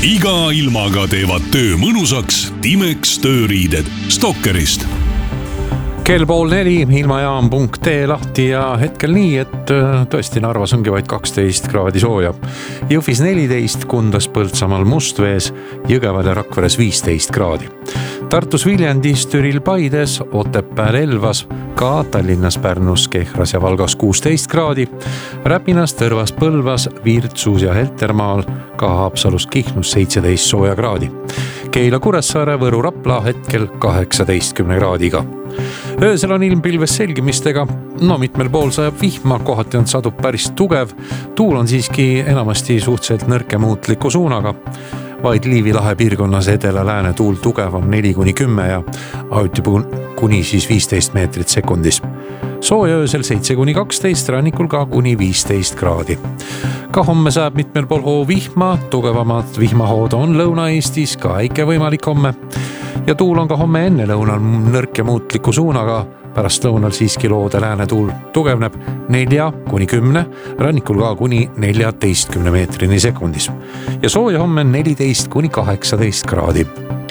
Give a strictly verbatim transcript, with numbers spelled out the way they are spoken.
iga ilmaga teevad töö mõnusaks Timex tööriided Stalkerist. Kell pool neli, ilmajaam punkt ee lahti ja hetkel nii, et tõesti Narvas ongi vaid kaksteist kraadi sooja. Jõhvis neliteist, Kundas, Põltsamaal, Mustvees, Jõgeval ja Rakveres viisteist kraadi. Tartus, Viljandis, Türil, Paides, Otepääl, Elvas, ka Tallinnas, Pärnus, Kehras ja Valgas kuusteist kraadi. Räpinas, Tõrvas, Põlvas, Virtsus ja Heltermaal, ka Haapsalus, Kihnus seitseteist sooja kraadi. Keila, Kuressaare, Võru, Rapla hetkel kaheksateistkümne kraadiga. Öösel on ilm pilves selgimistega, no mitmel pool sajab vihma, kohati on sadub päris tugev, tuul on siiski enamasti suhteliselt nõrke muutliku suunaga. Vaid Liivi lahe piirkonnas edela-lääne tuul tugevam neli kuni kümme ja ajuti kuni siis viisteist meetrit sekundis. Sooja öösel seitse kuni kaksteist, rannikul ka kuni viisteist kraadi. Ka homme saab mitmel pool hoo vihma, tugevamad vihmahood on Lõuna-Eestis, ka äike võimalik homme. Ja tuul on ka homme enne lõunal nõrk ja muutliku suunaga, pärast lõunal siiski loode lääne tuul tugevneb nelja kuni kümne, rannikul ka kuni neljateistkümne meetrini sekundis. Ja sooja homme neliteist kuni kaheksateist kraadi.